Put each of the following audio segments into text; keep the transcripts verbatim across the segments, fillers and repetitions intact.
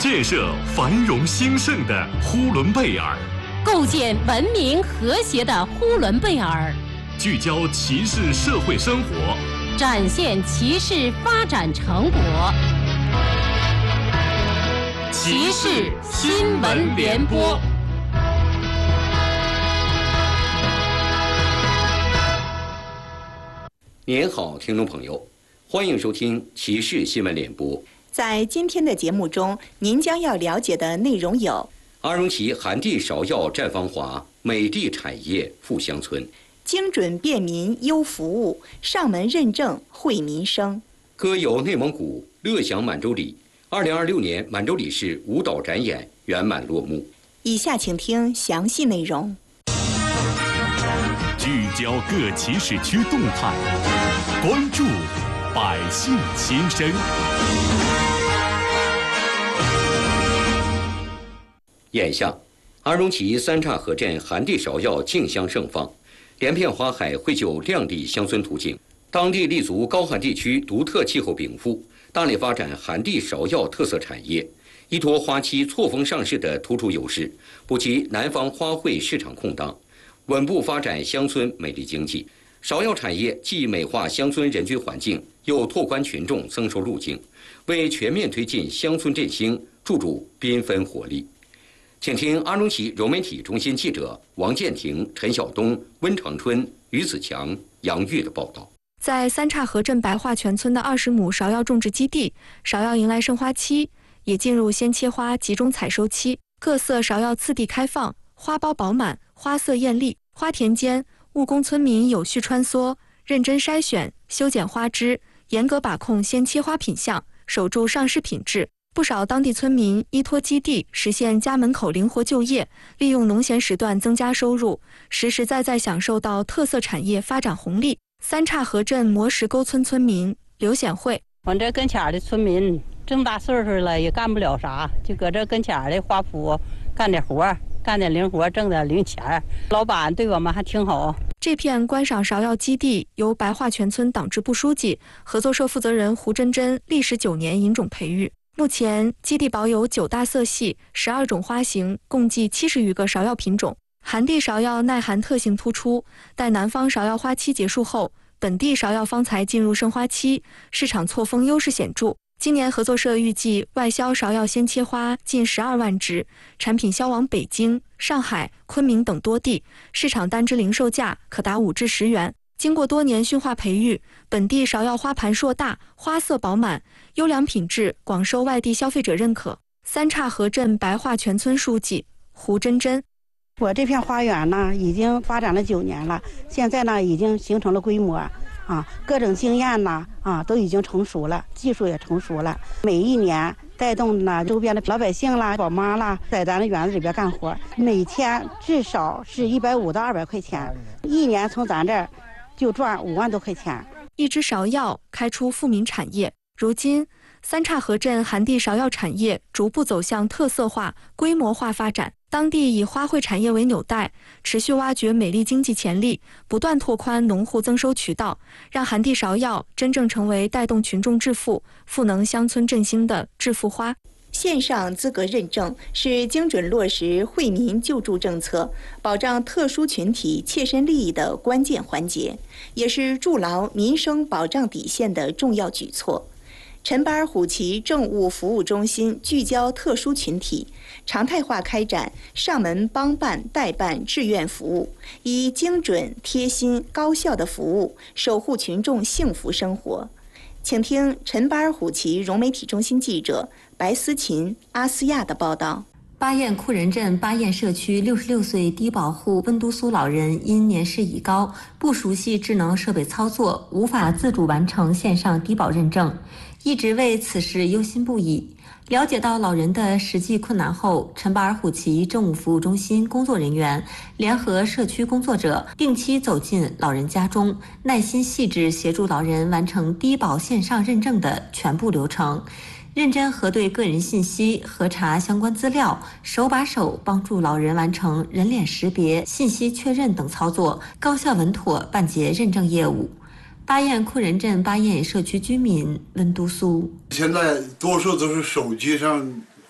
建设繁荣兴盛的呼伦贝尔， 构建文明和谐的呼伦贝尔， 聚焦骑士社会生活， 展现骑士发展成果。骑士新闻联播。 您好，听众朋友，欢迎收听骑士新闻联播。 在今天的节目中，您将要了解的内容有： 阿荣旗寒地芍药绽芳华，美的产业富乡村； 精准便民优服务，上门认证惠民生； 歌游内蒙古，乐享满洲里。二零二六年满洲里市舞蹈展演圆满落幕。 以下请听详细内容。 聚焦各骑士区动态，关注百姓心声。 眼下，阿荣旗三岔河镇寒地芍药竞相盛放，连片花海绘就亮丽乡村图景。当地立足高寒地区独特气候禀赋，大力发展寒地芍药特色产业，依托花期错峰上市的突出优势，补齐南方花卉市场空档，稳步发展乡村美丽经济。芍药产业既美化乡村人居环境，又拓宽群众增收路径，为全面推进乡村振兴注入缤纷活力。请听阿荣旗融媒体中心记者王建庭、陈晓东、温长春、于子强、杨玉的报道。 在三岔河镇白桦全村的二十亩芍药种植基地，芍药迎来盛花期，也进入鲜切花集中采收期。各色芍药次第开放，花苞饱满，花色艳丽。花田间，务工村民有序穿梭，认真筛选、修剪花枝，严格把控鲜切花品相，守住上市品质。不少当地村民依托基地实现家门口灵活就业，利用农闲时段增加收入，实实在在享受到特色产业发展红利。三岔河镇磨石沟村村民刘显慧： 我这跟前的村民这么大岁数了也干不了啥，就搁这跟前的花圃干点活，干点零活，挣点零钱。老板对我们还挺好。 这片观赏芍药基地由白桦全村党支部书记、合作社负责人胡真真历时九年引种培育。目前基地保有九大色系、十二种花型，共计七十余个芍药品种。寒地芍药耐寒特性突出，待南方芍药花期结束后，本地芍药方才进入盛花期，市场错峰优势显著。今年合作社预计外销芍药鲜切花近十二万只，产品销往北京、上海、昆明等多地，市场单支零售价可达五至十元。经过多年驯化培育，本地芍药花盘硕大，花色饱满，优良品质广受外地消费者认可。三岔河镇白桦全村书记胡真真： 我这片花园呢，已经发展了九年了，现在呢，已经形成了规模啊，各种经验呢啊都已经成熟了，技术也成熟了。每一年带动呢周边的老百姓啦、宝妈啦，在咱的园子里边干活，每天至少是一百五到二百块钱，一年从咱这儿就赚五万多块钱。 一枝芍药开出富民产业。如今，三岔河镇寒地芍药产业逐步走向特色化、规模化发展。当地以花卉产业为纽带，持续挖掘美丽经济潜力，不断拓宽农户增收渠道，让寒地芍药真正成为带动群众致富、赋能乡村振兴的致富花。 线上资格认证是精准落实惠民救助政策、保障特殊群体切身利益的关键环节，也是筑牢民生保障底线的重要举措。陈巴尔虎旗政务服务中心聚焦特殊群体，常态化开展上门帮办代办志愿服务，以精准、贴心、高效的服务守护群众幸福生活。请听陈巴尔虎旗融媒体中心记者白思琴、阿斯亚的报道。 巴彦库仁镇巴彦社区六十六岁低保户温都苏老人因年事已高，不熟悉智能设备操作，无法自主完成线上低保认证，一直为此事忧心不已。了解到老人的实际困难后，陈巴尔虎旗政务服务中心工作人员联合社区工作者，定期走进老人家中，耐心细致协助老人完成低保线上认证的全部流程。认真核对个人信息，核查相关资料，手把手帮助老人完成人脸识别、信息确认等操作，高效稳妥办结认证业务。巴彦库仁镇巴彦社区居民温都苏： 现在多数都是手机上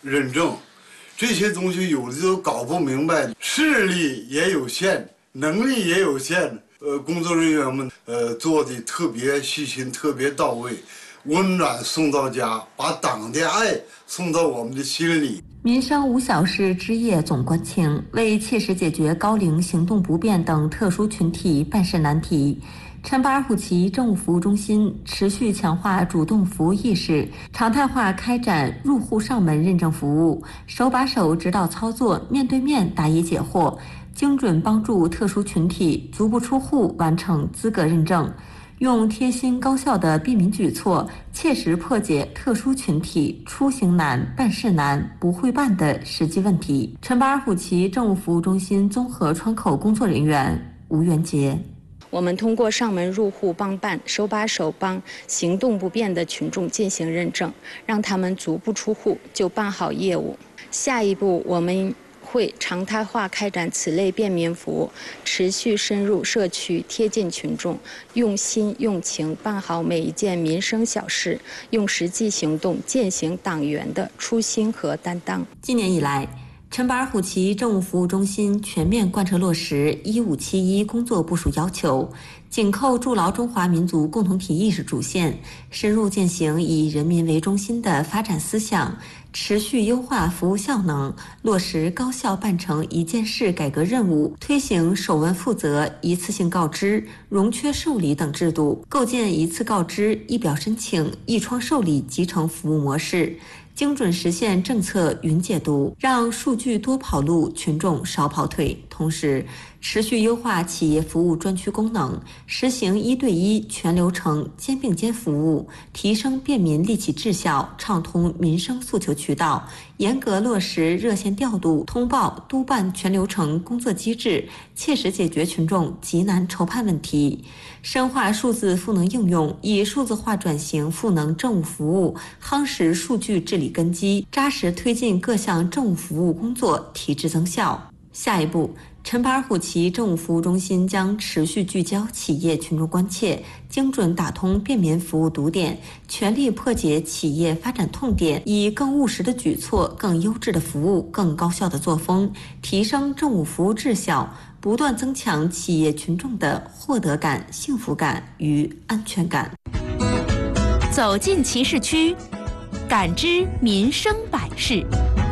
认证，这些东西有的都搞不明白，视力也有限，能力也有限。呃，工作人员们呃做的特别细心，特别到位，温暖送到家，把党的爱送到我们的心里。 民生无小事之夜总关情，为切实解决高龄、行动不便等特殊群体办事难题，陈巴尔虎旗政务服务中心持续强化主动服务意识，常态化开展入户上门认证服务，手把手指导操作，面对面答疑解惑，精准帮助特殊群体足不出户完成资格认证。用贴心高效的便民举措，切实破解特殊群体出行难、办事难、不会办的实际问题。陈巴尔虎旗政务服务中心综合窗口工作人员吴元杰。 我们通过上门入户帮办，手把手帮行动不便的群众进行认证，让他们足不出户就办好业务。下一步，我们会常态化开展此类便民服务，持续深入社区，贴近群众，用心用情办好每一件民生小事，用实际行动践行党员的初心和担当。 今年以来，陈巴尔虎旗政务服务中心全面贯彻落实一五七一工作部署要求，紧扣筑牢中华民族共同体意识主线，深入践行以人民为中心的发展思想，持续优化服务效能，落实高效办成一件事改革任务，推行首问负责、一次性告知、融缺受理等制度，构建一次告知、一表申请、一窗受理集成服务模式，精准实现政策云解读，让数据多跑路，群众少跑腿。同时，持续优化企业服务专区功能，实行一对一全流程肩并肩服务，提升便民利企质效，畅通民生诉求渠道，严格落实热线调度、通报、督办全流程工作机制，切实解决群众急难愁盼问题。深化数字赋能应用，以数字化转型赋能政务服务，夯实数据治理根基，扎实推进各项政务服务工作提质增效。下一步，陈巴尔虎旗政务服务中心将持续聚焦企业群众关切，精准打通便民服务堵点，全力破解企业发展痛点，以更务实的举措、更优质的服务、更高效的作风，提升政务服务质效，不断增强企业群众的获得感、幸福感与安全感。 走进其市区，感知民生百事。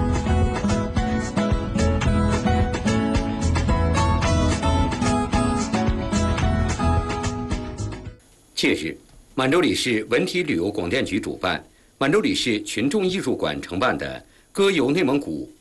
近日，满洲里市文体旅游广电局主办，满洲里市群众艺术馆承办的歌游内蒙古